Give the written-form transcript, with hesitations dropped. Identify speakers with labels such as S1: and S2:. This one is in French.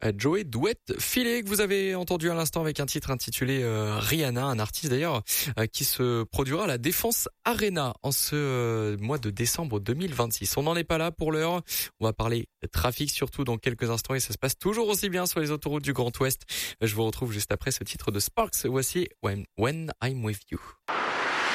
S1: Joey Duet Filé que vous avez entendu à l'instant avec un titre intitulé Rihanna, un artiste d'ailleurs qui se produira à la Défense Arena en ce mois de décembre 2026. On n'en est pas là pour l'heure. On va parler trafic surtout dans quelques instants et ça se passe toujours aussi bien sur les autoroutes du Grand Ouest. Je vous retrouve juste après ce titre de Sparks. Voici When I'm With You.